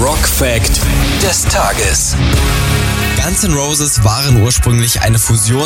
Rock Fact des Tages. Guns N' Roses waren ursprünglich eine Fusion